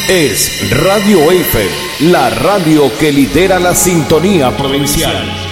Es Radio Eiffel, la radio que lidera la sintonía provincial.